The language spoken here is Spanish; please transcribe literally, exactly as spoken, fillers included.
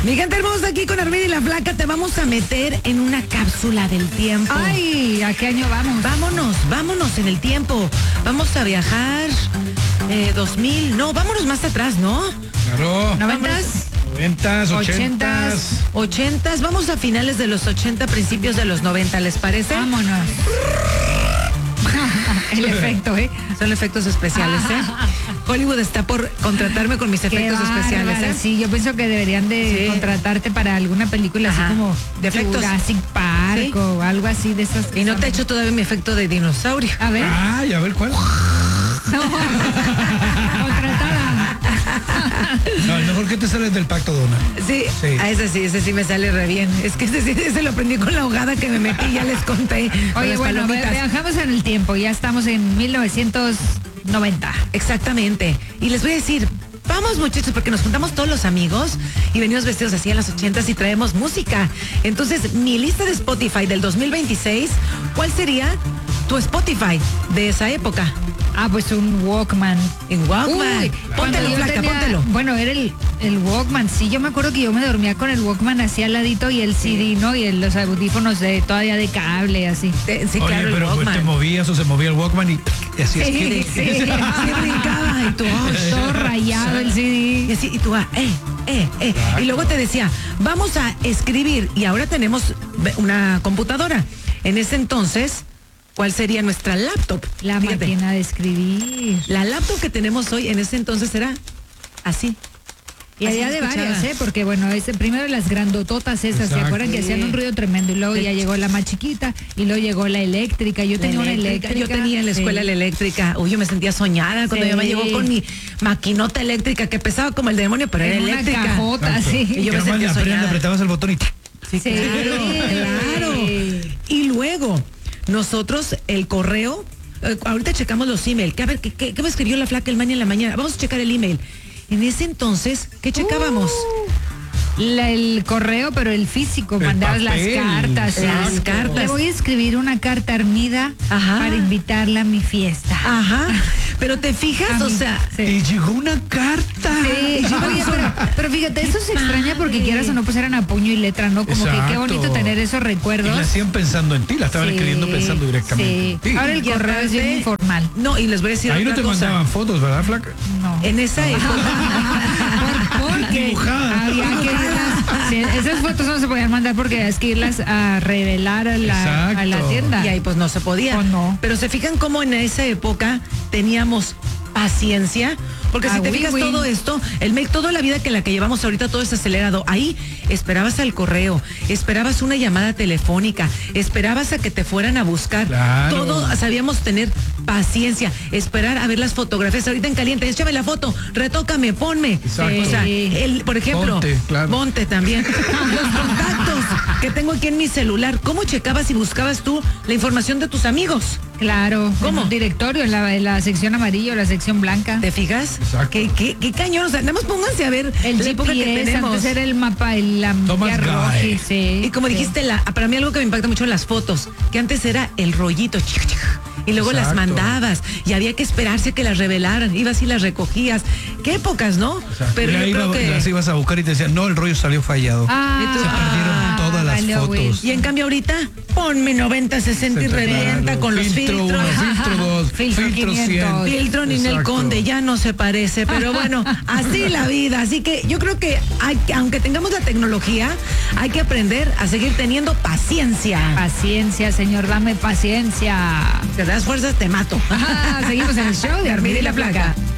Mi gente hermosa, aquí con Armida y la Flaca te vamos a meter en una cápsula del tiempo. Ay, ¿a qué año vamos? Vámonos, vámonos en el tiempo. Vamos a viajar eh, dos mil, no, vámonos más atrás, ¿no? Claro. ¿Noventas? Noventas, ochentas. Ochentas, ochentas, vamos a finales de los ochenta, principios de los noventa, ¿les parece? Vámonos. El efecto, ¿eh? Son efectos especiales, ¿eh? Hollywood está por contratarme con mis efectos Qué especiales, bárbara, ¿eh? Sí, yo pienso que deberían de Sí. contratarte para alguna película Ajá. así como De efectos. Jurassic Park Sí. o algo así de esas. Y no te he hecho todavía mi efecto de dinosaurio. A ver. Ay, a ver cuál. No. Contratada. No, mejor que te sales del pacto, Donna. Sí, Sí. a ese sí, ese sí me sale re bien. Es que ese sí, ese lo aprendí con la ahogada que me metí, ya les conté. con Oye, las bueno, palomitas. viajamos en el tiempo, ya estamos en mil novecientos noventa. Exactamente. Y les voy a decir, vamos muchachos, porque nos juntamos todos los amigos y venimos vestidos así en los ochentas y traemos música. Entonces, mi lista de Spotify del dos mil veintiséis, ¿cuál sería tu Spotify de esa época? Ah, pues un Walkman. En Walkman. Uy, póntelo, cuando yo Flaca, tenía- póntelo. Bueno, era el, el Walkman. Sí, yo me acuerdo que yo me dormía con el Walkman así al ladito y el C D, ¿no? Y el- los audífonos de todavía de cable, así. Eh, Sí, Oye, claro, el pero pues Walkman. te movías o se movía el Walkman y, y así Sí, es. sí. Sí, brincaba y tú, ay, Todo rayado el C Y D. así, y tú, ah, eh, eh, eh. Y luego te decía, vamos a escribir. Y ahora tenemos una computadora. En ese entonces, ¿cuál sería nuestra laptop? La Fíjate, máquina de escribir. la laptop que tenemos hoy, en ese entonces era así. Y Así había se de escuchaba. varias, ¿eh? Porque bueno, es, primero las grandototas esas, ¿se Exacto. acuerdan que Sí. hacían un ruido tremendo? Y luego Sí. ya llegó la más chiquita y luego llegó la eléctrica. Yo La tenía una eléctrica. eléctrica. Yo tenía en la escuela sí. la eléctrica. Uy, yo me sentía soñada cuando Sí. mi mamá llegó con mi maquinota eléctrica que pesaba como el demonio, pero era En una eléctrica. cajota, Exacto. sí. Y yo me Que nomás sentía le aprietas, soñada. apretabas el botón y ¡tac! Sí, Sí. claro, claro. Y luego, nosotros, el correo, eh, ahorita checamos los emails. Que, a ver, ¿qué, qué, qué me escribió la Flaca el mañana en la mañana? Vamos a checar el email. En ese entonces, ¿qué checábamos? La- el correo, pero el físico, El mandabas las papel, cartas. sí. las Le cartas. voy a escribir una carta a Armida Ajá. para invitarla a mi fiesta. Ajá. Pero te fijas, A o mí, sea, sí. Y llegó una carta. Sí, oye, pero, pero fíjate, eso se extraña porque quieras o no, pues eran a puño y letra, ¿no? Como que qué Exacto. bonito tener esos Y recuerdos. la hacían pensando en ti, la estaban Sí, escribiendo pensando directamente sí. en ti. Ahora el Y correo es bien aparte- informal. no, y les voy a decir Ahí no otra te cosa. mandaban fotos, ¿verdad, Flaca? No. En esa época. Por- porque Dibujadas. había que irlas- sí, esas fotos no se podían mandar porque hay que irlas a revelar a la, a la Exacto. tienda. Y ahí pues no se podía. Pues no. Pero se fijan cómo en esa época teníamos paciencia, porque Ah, si te oui, fijas oui. todo esto, el make, toda la vida que la que llevamos ahorita todo es acelerado. Ahí esperabas al correo, esperabas una llamada telefónica, esperabas a que te fueran a buscar. Claro. Todo sabíamos tener paciencia, esperar a ver las fotografías. Ahorita en caliente, échame la foto, retócame, ponme. Exacto. O sea, el, por ejemplo, Ponte, claro. ponte también. Los contactos que tengo aquí en mi celular, ¿cómo checabas y buscabas tú la información de tus amigos? Claro. ¿Cómo? En un directorio, en la, en la sección amarilla o la sección blanca. ¿Te fijas? Exacto. ¿Qué, qué, qué cañón? O sea, nada más pónganse a ver El la época que G P S, tenemos. antes era el mapa, el la Thomas guía Guy. roji, sí. Y como sí. dijiste, la, para mí algo que me impacta mucho en las fotos, que antes era el rollito, chic, chic, y luego las Exacto. mandabas, y había que esperarse que las revelaran, ibas y las recogías. ¿Qué épocas, no? Exacto. Pero Y yo ahí creo iba- que... las ibas a buscar y te decían, no, el rollo salió fallado. Ah, Y tú- Se perdieron todas las valió, güey. fotos. Y en cambio ahorita, ponme noventa, sesenta y Claro. revienta con los Filtro filtros. uno, filtro dos, Filtro filtro cien. quinientos. Filtro Ninel Exacto. Conde, ya no se parece, pero bueno, así la vida. Así que yo creo que hay, que- aunque tengamos la tecnología, hay que aprender a seguir teniendo paciencia. Paciencia, señor, dame paciencia. Te das fuerzas, te mato. Ah, seguimos en el show de Armida y la Placa.